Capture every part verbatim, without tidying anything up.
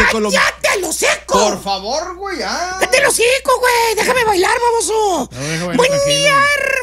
Colo... ¡Cállate el hocico! Por favor, güey, ya. ¡Cállate el hocico, güey! ¡Déjame bailar, baboso! No, déjame Buen tranquilo. día,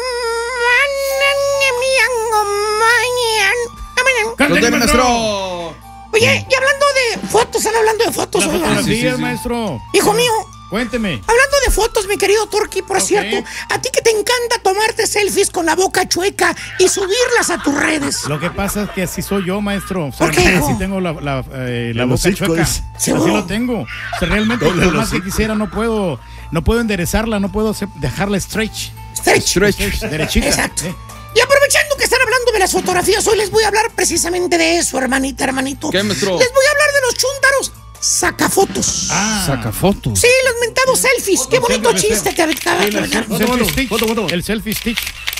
hermano. Cántale, maestro. Oye, y hablando de fotos, están hablando de fotos, Las oiga. fotografías, Sí, sí, sí. maestro. Hijo mío, Cuénteme. hablando de fotos, mi querido Turki, por Ok. cierto, a ti que te encanta tomarte selfies con la boca chueca y subirlas a tus redes. Lo que pasa es que así soy yo, maestro. O sea, ¿Por qué, hijo? así tengo la, la, eh, la El boca hocico, chueca. dice. Así Sí, lo tengo. O sea, realmente, Doble por el más que hocico. quisiera, no puedo, no puedo enderezarla, no puedo hacer- dejarla stretch. Stretch. Stretch, derechita. Exacto. ¿eh? Y aprovechando que están hablando de las fotografías, hoy les voy a hablar precisamente de eso, hermanita, hermanito. ¿Qué, maestro? Les voy a hablar de los chúntaros sacafotos. Ah, Saca fotos. Sí, los mentados selfies. Qué bonito selfie, chiste que acaba de el aventar. selfie Foto, stitch. foto, foto. El selfie stitch.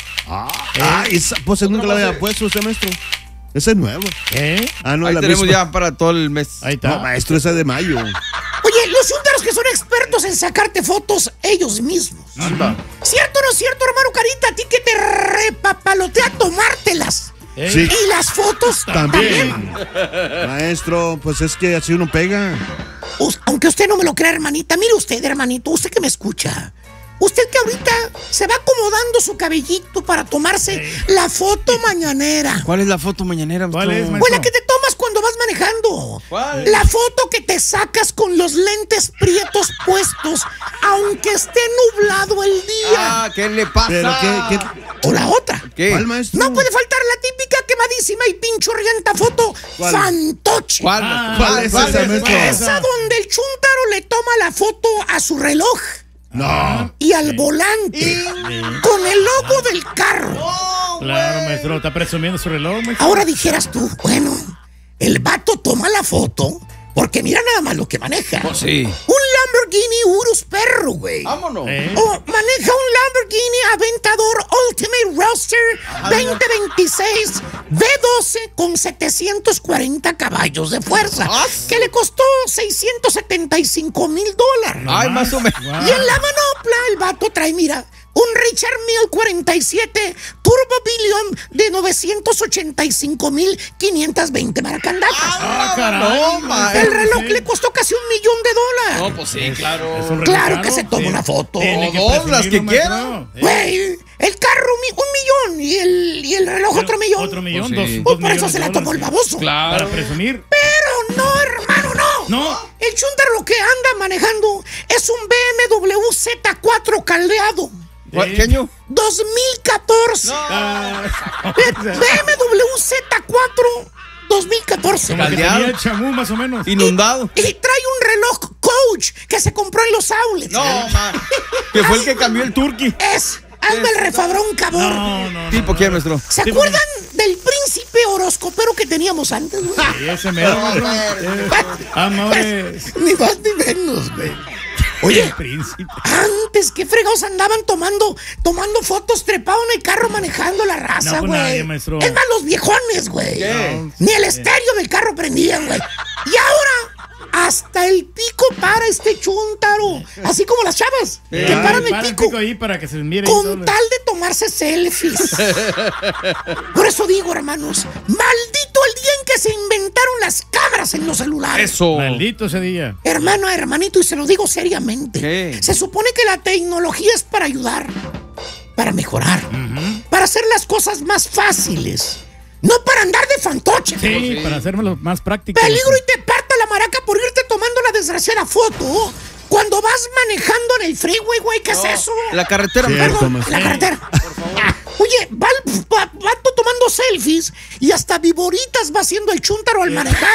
Ah, esa pose nunca la había puesto usted, maestro. Ese es nuevo. ¿Eh? Ah, no, Ahí la tenemos misma. ya para todo el mes. Ahí está. No, maestro, esa es de mayo. Oye, los chúntaros que son expertos en sacarte fotos ellos mismos. Anda. ¿Cierto o no es cierto, hermano Carita? A ti que te repapalotea tomártelas. ¿Eh? Sí. Y las fotos también. También. Maestro, pues es que así uno pega. Us- Aunque usted no me lo crea, hermanita, mire usted, hermanito, usted que me escucha. Usted que ahorita se va acomodando su cabellito para tomarse la foto mañanera. ¿Cuál es la foto mañanera, ¿Cuál maestro? es, maestro? Pues la que te tomas cuando vas manejando. ¿Cuál? La foto que te sacas con los lentes prietos puestos, aunque esté nublado el día. Ah, ¿qué le pasa? Pero qué, qué, O la otra. ¿Qué? ¿Cuál, maestro? No puede faltar la típica quemadísima y pinchurrienta foto ¿Cuál? fantoche. ¿Cuál? Ah, ¿Cuál es esa, maestro? Esa donde el chúntaro le toma la foto a su reloj No. y al volante con el logo del carro. Claro, maestro. Está presumiendo su reloj, maestro. Ahora dijeras tú, bueno, el vato toma la foto porque mira nada más lo que maneja. Oh, sí. Un Lamborghini Urus perro, güey. Vámonos. ¿Eh? O maneja un Lamborghini Aventador Ultimate Roadster veinte veintiséis V doce con setecientos cuarenta caballos de fuerza, Ah, que le costó seiscientos setenta y cinco mil dólares. Ay, más o menos. Guau. Y en la manopla el vato trae, mira, un Richard Mille cuarenta y siete Turbo Billion de novecientos ochenta y cinco mil quinientos veinte maracandatas. Ah, caray. No, maestro. El reloj sí. le costó casi un millón de dólares. No, pues sí, claro. Es un reloj Claro caro, que se toma sí. una foto. Tiene O dos, las que presumirlo, quiera. maestro. ¿Eh? Güey, el carro mi- un millón y el, y el reloj otro millón. Otro millón, Pues dos, sí. dos Pues por eso millones se de la tomó el dólares. baboso. Claro. Para presumir. Pero no, hermano, no. No. El chúntaro lo que anda manejando es un B M W Z cuatro caldeado. ¿Cuál- ¿Qué año? dos mil catorce. Ah, B M W Z cuatro dos mil catorce. como que Caldeado. tenía el chamú, más o menos. Inundado. Y trae un reloj Coach que se compró en los outlets. No, ma. Que fue el que cambió el turqui. Es. Hazme el refabrón, cabrón. No, no, no. ¿Tipo no. qué, maestro? ¿Se Sí, acuerdan del príncipe horoscopero que teníamos antes, güey? Y ese mero, maestro. Eh, Amores. Ni más ni menos, güey. Oye, El príncipe. antes, ¿qué fregados andaban tomando, tomando fotos trepado en el carro manejando la raza, No, pues güey? nadie, maestro. Es más, los viejones, güey. ¿Qué? Ni el estéreo del carro prendían, güey. Y ahora, hasta el pico para este chúntaro. Así como las chavas, que Ah, paran el para pico. ahí para que se mire. ahí Con solo. tal de tomarse selfies. Por eso digo, hermanos, maldito el día en que se inventaron las cámaras en los celulares. Eso. Maldito ese día. Hermano, hermanito, y se lo digo seriamente. ¿Qué? Se supone que la tecnología es para ayudar, para mejorar, para hacer las cosas más fáciles, no para andar de fantoche. Sí, para hacérmelo más práctico. Peligro y te parta la maraca por irte tomando la desgraciada foto cuando vas manejando en el freeway, güey. ¿Qué es eso? La carretera, Sí. maestro. Perdón, maestro. la carretera. Oye, va el va- vato tomando selfies y hasta viboritas va haciendo el chúntaro al manejar.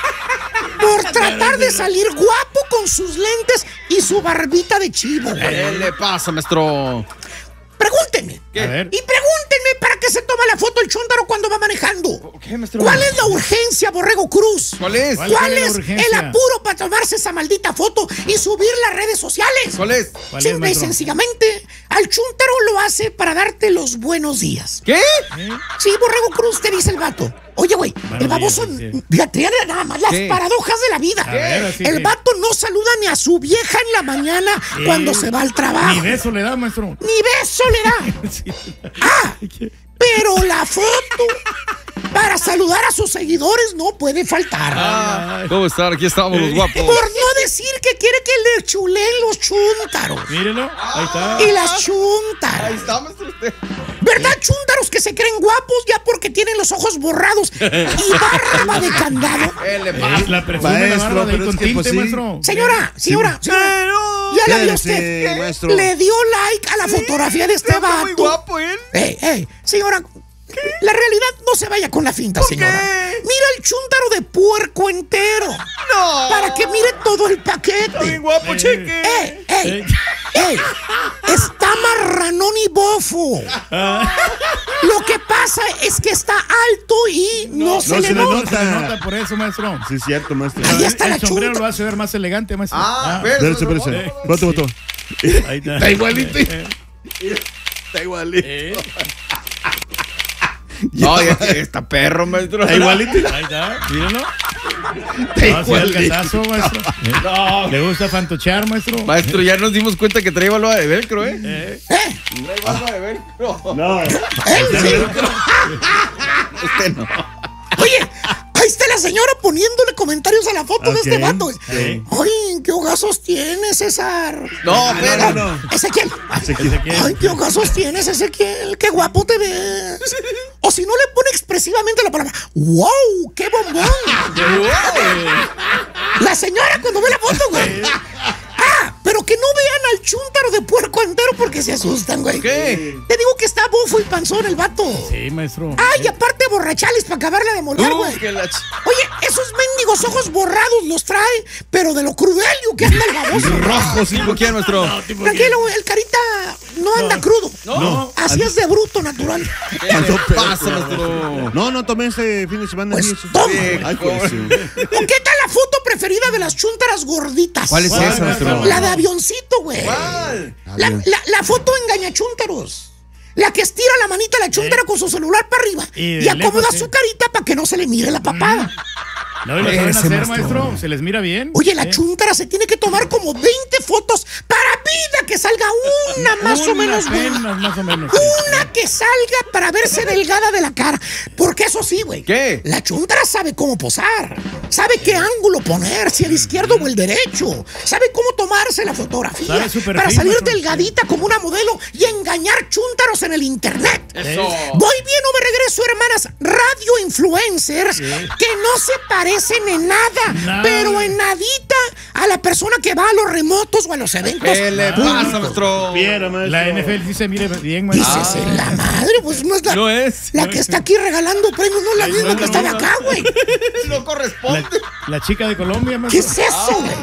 Por tratar de salir guapo con sus lentes y su barbita de chivo, güey. ¿Qué le pasa, maestro? Pregúntenme. ¿Qué? A ver. Y pregúntenme para qué se toma la foto el chúntaro cuando va manejando. ¿Qué, maestro? ¿Cuál es la urgencia, Borrego Cruz? ¿Cuál es? ¿Cuál? ¿Cuál es la es urgencia? el apuro para tomarse esa maldita foto y subir las redes sociales? ¿Cuál es? ¿Cuál es, Simple y maestro? sencillamente, al chúntaro lo hace para darte los buenos días. ¿Qué? Sí, Borrego Cruz, te dice el vato. Oye, güey, Buenos el baboso, días, sí. fíjate nada más las ¿Qué? paradojas de la vida. A ver, así el que- vato no saluda ni a su vieja en la mañana Sí. cuando se va al trabajo. Ni beso le da, maestro. Ni beso le da. Sí. Ah, pero la foto, para saludar a sus seguidores no puede faltar. Ah, ¿cómo están? Aquí estamos los guapos. Por no decir que quiere que le chulen los chúntaros. Mírenlo, ahí está. Y las chúntaras. Ahí está, maestro. Usted. ¿Verdad, chúntaros que se creen guapos ya porque tienen los ojos borrados y barba de candado? ¿Qué le Eh, pasa? la presume la Maestro, barba de ahí pero con es que, tinte, pues, sí. maestro. Señora, señora, señora. ¿Ya la vio Espérese, usted? maestro. Le dio like a la fotografía de este Está muy vato. guapo él. Ey, ey, señora, la realidad no se vaya con la finta, señora. qué? Mira el chúntaro de puerco entero. No. Para que mire todo el Está paquete. bien guapo, cheque. ¡Ey, ey, ey! Está marranón y bofo. Lo que pasa es que está alto y no, se, no le se le nota. No se le nota por eso, maestro. Sí, es cierto, maestro. Ahí está el la sombrero chunta. lo hace ver más elegante, maestro. Ah, Espérese, pero. espérese. Voto, voto. Ahí está. Está igualito. Eh, Está igualito. eh, Oye, está perro, maestro. Está igualito. Ahí está, mírenlo. Está No, sí, el igualito. catazo, maestro. Eh, ¿Le gusta fantochear, maestro? Maestro, ya nos dimos cuenta que trae balba de velcro, ¿eh? Eh, ¿Eh? Trae balba de velcro. No. Él sí. Usted no. Oye, ahí está la señora poniéndole comentarios a la foto de este Ok, vato. sí. Ay, qué ojazos tienes, César. No, no, pero. no. Ezequiel. Ezequiel. Ay, qué ojazos tienes, Ezequiel. Qué guapo te ves. O si no le pone expresivamente la palabra, wow, qué bombón. La señora cuando ve la foto, güey. Ah, pero que no vean al chúntaro de puerco entero porque se asustan, güey. ¿Qué? Te digo que está bofo y panzón el vato. Sí, maestro. Ay, y aparte borrachales para acabarla de moler, güey. Uh, que la ch- Oye, esos mendigos ojos borrados los trae, pero de lo crudelio que anda el baboso. Rojo, sí, ¿por quién, maestro? Tranquilo, güey, el carita no anda crudo. No. Así es de bruto natural. ¿Qué le pasa, maestro? No, no tomé este fin de semana. Pues sí, toma. sí. Ay, pues sí. ¿O qué tal la foto preferida de las chúntaras gorditas? ¿Cuál es ¿Cuál, esa, maestro? La de avioncito, güey. ¿Cuál? La, la, la foto engañachúntaros. La que estira la manita a la chúntara con su celular para arriba Y de y, acomoda lejos, sí. su carita para que no se le mire la papada. No, y lo saben Ese, hacer, maestro. maestro. Se les mira bien. Oye, la Eh, chúntara se tiene que tomar como veinte fotos para vida que salga una más o una menos buena. apenas, más o menos. Una que salga para verse delgada de la cara. Porque eso sí, güey. ¿Qué? La chúntara sabe cómo posar. Sabe qué ángulo poner, si el izquierdo o el derecho. Sabe cómo tomarse la fotografía. Sabe su perfil, para salir maestro. delgadita como una modelo y engañar chúntaros en el internet. Eso. Voy bien o me regreso, hermanas radio influencers que no se parecen en nada, Nada. pero en nadita a la persona que va a los remotos o a los eventos. ¿Qué le pasa, maestro? Viera, maestro. La N F L sí se mire bien, maestro. Dices, en la madre, pues no es la, No es. la que está aquí regalando premios, no es la Ay, misma no, que no, estaba no. acá, güey. No corresponde. La, la chica de Colombia, ¿Qué maestro. es eso, güey?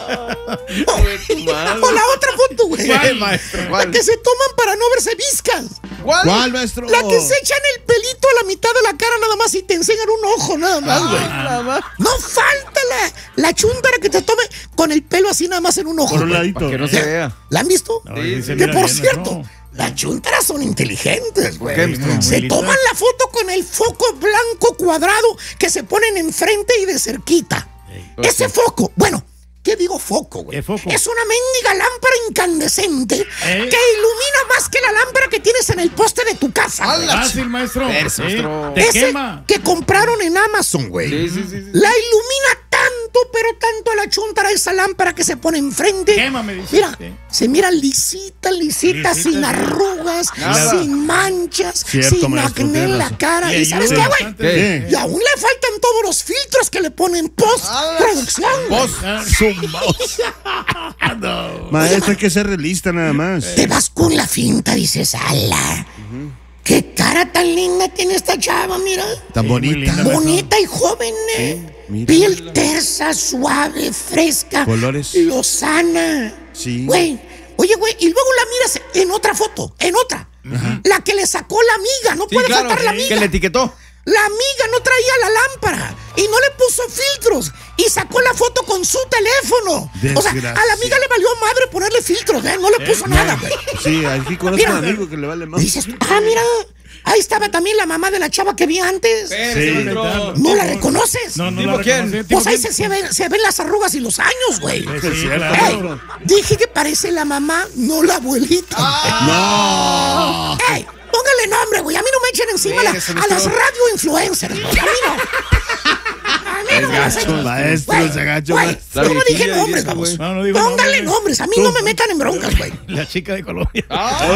madre. O la otra foto, güey. ¿Qué, maestro? La ¿Cuál? que se toman para no verse viscas. ¿Cuál? ¿Cuál, maestro? La que se echan el pelito a la mitad de la cara nada más y te enseñan un ojo nada más, güey. Nada más. No falta la, la chúntara que te tome con el pelo así nada más en un ojo. Por un güey. ladito. Para que no se vea. ¿La han visto? No, sí se Que mira por bien, cierto, maestro. las chúntaras son inteligentes, güey. ¿Qué, maestro? Se Abuelita. toman la foto con el foco blanco cuadrado que se ponen enfrente y de cerquita. Pues Ese foco, bueno, ¿qué digo foco, güey? ¿Qué foco? Es una mendiga lámpara incandescente ¿Eh? que ilumina más que la lámpara que tienes en el poste de tu casa. güey. ¡Hala! Fácil, maestro. Eso, Sí, maestro. Te Ese quema. que compraron en Amazon, güey. Sí, sí, sí. sí. La ilumina tanto, pero tanto a la chúntara esa lámpara que se pone enfrente. Quema, me dice. Mira, Sí. se mira lisita, lisita, Lisita, sin sí. arrugas, Nada. sin manchas, Cierto, sin maestro, acné tiene en la razón. cara. Le ¿Y sabes ayuda qué, güey? bastante. ¿Qué? Y aún le faltan todos los filtros que le ponen post-producción. güey. Vos. Ah, no. Maestro, hay que ser realista nada más. Te vas con la finta, dices, ala. Qué cara tan linda tiene esta chava, mira. Tan Sí, muy bonita. linda. Bonita y joven, ¿eh? mira. Piel tersa, suave, fresca. Colores. Lozana. Sí. Güey. Oye, güey, y luego la miras en otra foto, en otra. La que le sacó la amiga, no Sí, puede claro, faltar la que amiga. le etiquetó. La amiga no traía la lámpara y no le puso filtros y sacó la foto con su teléfono. O sea, a la amiga le valió madre ponerle filtros, ¿eh? No le puso nada, güey. Sí, aquí conozco Mira. a un amigo que le vale más. Dices, ah, mira, ahí estaba también la mamá de la chava que vi antes. Espérese, maestro. ¿No la reconoces? No, no ¿Tipo la quién? reconoce. Pues ¿Tipo ahí quién? se, se ven, se ven las arrugas y los años, güey. Sí, sí, Sí, claro. Ey, dije que parece la mamá, no la abuelita. No. ¡Ey! Póngale póngale nombre, güey. A mí no me echen encima la- Eso, a las maestro. radio influencers, güey. A mí no. A mí no me las echen. Maestro, Güey, es agacho, güey, maestro. yo no dije viejilla nombres, diría, vamos. güey. No, no digo Póngale nombres. nombres. A mí no me metan en broncas, güey. La chica de Colombia.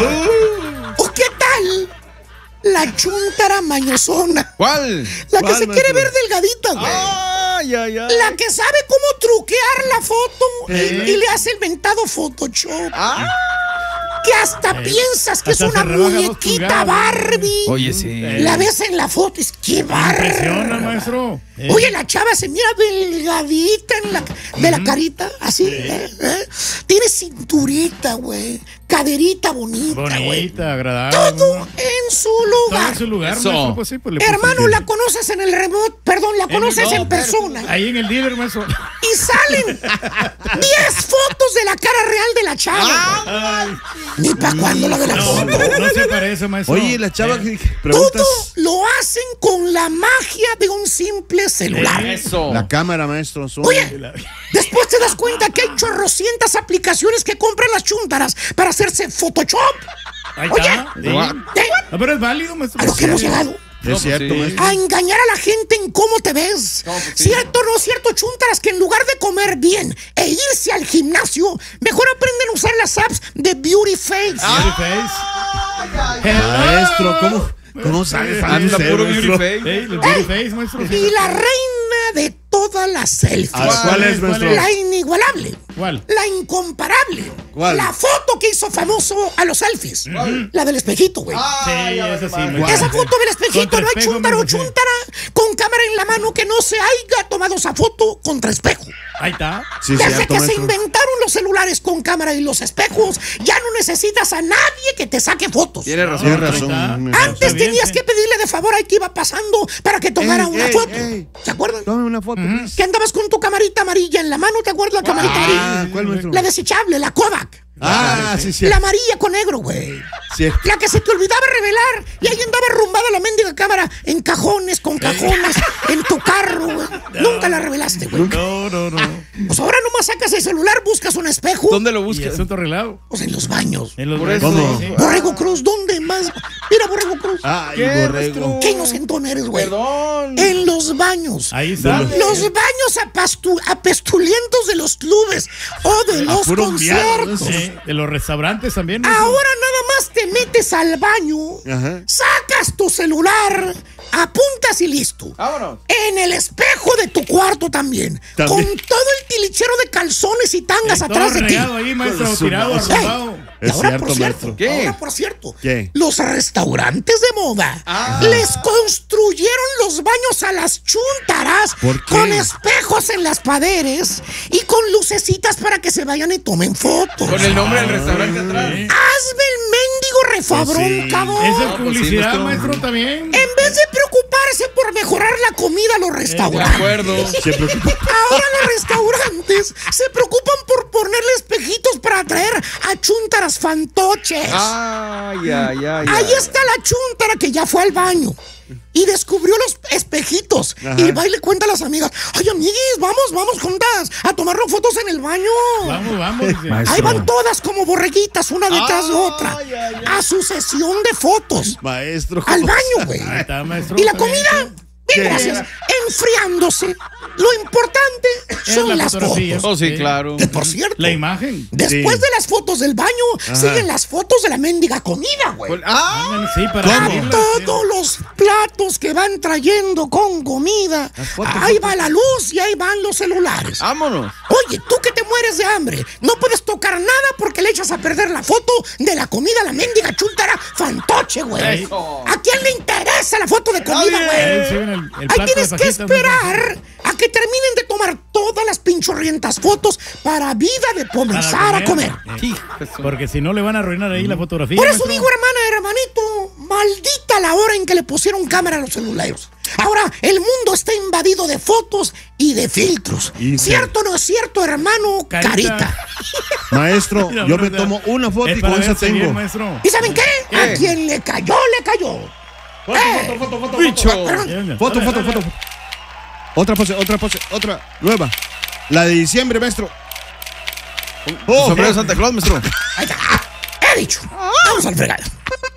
¿O qué tal la chuntara mañosona? ¿Cuál? La que ¿Cuál, se quiere maestro? ver delgadita, güey. Ay, ay, ay. La que sabe cómo truquear la foto y, ¿Eh? y le hace el mentado Photoshop. Ah. Que hasta piensas que es hasta una se rebaja dos muñequita pulgadas, Barbie. Oye, sí. La ves en la foto y es que Impresiona, Barbie. maestro. Eh, Oye, la chava se mira delgadita en la, de la carita, así. ¿eh? ¿eh? Tiene cinturita, güey. Caderita bonita, güey. bonita, agradable. Todo ¿no? en su Todo lugar. en su lugar, Eso. maestro. Pues sí, pues le Hermano, puse- la conoces en el remote, perdón, la conoces no, en persona. Ahí en el dealer, maestro. Y salen diez fotos de la cara real de la chava. Ay, Ni para cuándo la de la no, foto. no, no se parece, maestro. Oye, la chava Eh, que preguntas. Todo lo hacen con la magia de un simple celular. Eso. La cámara, maestro. son- Oye, después te das cuenta que hay chorrocientas aplicaciones que compran las chúntaras para hacerse Photoshop. Ahí Oye, está. Sí. ¿eh? No, pero es válido, maestro. A lo que hemos llegado. Es cierto, sí. maestro. A engañar a la gente en cómo te ves. No, pues sí. ¿Cierto o no cierto, chuntaras, que en lugar de comer bien e irse al gimnasio, mejor aprenden a usar las apps de Beauty Face? Beauty face. Hello. Maestro, ¿cómo, cómo sabes? Anda Usted, puro maestro? beauty face. Ey, los beauty face, maestro. Y la reina de todas las selfies. Ah, ¿Cuál es, ¿Cuál maestro? es? La inigualable. ¿Cuál? La incomparable. ¿Cuál? La foto que hizo famoso a los selfies. La del espejito, güey. Sí, esa sí. maestro. Esa foto del espejito, Contra no hay espejo, chuntaro o maestro, sí. chuntara con cámara en la mano que no se haya tomado esa foto contra espejo. Ahí está. Sí, Desde cierto, que se maestro. inventaron los celulares con cámara y los espejos, ya no necesitas a nadie que te saque fotos. Tiene razón. Tienes Ahí razón. está. maestro. Antes Está bien, tenías sí. que pedirle de favor al que iba pasando para que tomara Ey, una ey, foto. ey. ¿Se acuerdan? Tome una foto, please. Que andabas con tu camarita amarilla en la mano, ¿te acuerdas la camarita Ah, amarilla? ¿cuál, maestro? La desechable, la Kodak. Ah, sí, sí. La amarilla con negro, güey. Sí. La que se te olvidaba revelar y ahí andaba arrumbada la mendiga cámara en cajones, con cajones, en tu carro, güey. Nunca la revelaste, güey. No, no, no. Pues ahora nomás sacas el celular, buscas un espejo. ¿Dónde lo Y buscas? asunto arreglado. Pues en los baños. En los Por baños, eso. sí. Borrego Cruz, ¿dónde más? Mira, Borrego Cruz. Ay, ¿Qué, borrego. maestro? Qué inocentón eres, güey. Perdón. En los baños. Ahí está. Los baños apastu- apestulientos de los clubes o de los puro miado, conciertos. Sí, de los restaurantes también. maestro. Ahora nada más te metes al baño, Ajá. sacas tu celular, apuntas y listo. Vámonos. En el espejo de tu cuarto también, También. con todo el tilichero de calzones y tangas Todo atrás de ti. regado ahí, maestro, Con su tirado, madre. arrumbado. Y Es ahora, cierto, por cierto, maestro. ¿Qué? ahora, por cierto, ¿Qué? los restaurantes de moda Ah. les construyeron los baños a las chúntaras ¿Por qué? con espejos en las paredes y con lucecitas para que se vayan y tomen fotos. Con el nombre del restaurante atrás. Sí. Hazme el mendigo refabrón, Pues sí. cabrón. Esa es pues sí, publicidad, maestro. maestro, también. En vez de preocuparse por mejorar la comida a los De restaurantes. acuerdo. Se preocupa. Ahora los restaurantes se preocupan por ponerle espejitos para atraer a chúntaras fantoches. Ay, ay, ay. Ahí ay. está la chúntara que ya fue al baño y descubrió los espejitos. Ajá. Y va y le cuenta a las amigas: ay, amiguis, vamos, vamos juntas a tomarnos fotos en el baño. Vamos, vamos. dice. Maestro. Ahí van todas como borreguitas, una detrás de Ay, otra, ay, ay. a su sesión de fotos. Maestro. Al ¿cómo baño, güey. Ahí está, maestro. Y la está bien. comida, bien, ¿Qué? gracias, enfriándose. Lo importante Es son la las fotografía. fotos. Oh, sí, claro. Que por cierto, La imagen. después Sí. de las fotos del baño, siguen las fotos de la mendiga comida, güey. Pues- Ah, Ándale, sí, para A abrirla, todos los platos que van trayendo con comida, fotos, ahí va la luz y ahí van los celulares. vámonos. Oye, tú que te mueres de hambre, no puedes tocar nada porque le echas a perder la foto de la comida a la mendiga chúntara fantoche, güey. Eso. ¿A quién le interesa la foto de comida, bien. güey? Ahí suben el- el Ahí plato de tienes que fajitas, esperar a que terminen de tomar todas las pinchorrientas fotos para vida de para comenzar a comer. Eh, Hijo de su- Porque si no le van a arruinar ahí la fotografía. Por eso maestro. digo, hermana, hermanito, maldita la hora en que le pusieron cámara a los celulares. Ahora el mundo está invadido de fotos y de filtros. Y- ¿Cierto o no es cierto, hermano? Carita. Carita. Maestro, Mira, yo me ¿verdad? tomo una foto Es y para con esa verse bien, tengo. maestro. ¿Y saben qué? ¿Qué? A quien le cayó, le cayó. Eh, Bicho. perdón. Foto, Dale, foto, dale, foto. Otra pose, otra pose, otra nueva. La de diciembre, maestro. Oh, Sombrero de Santa Claus, maestro. Ahí está. He dicho. Vamos al fregado.